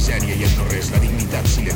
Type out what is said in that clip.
misèria i en no res la dignitat silenciosa.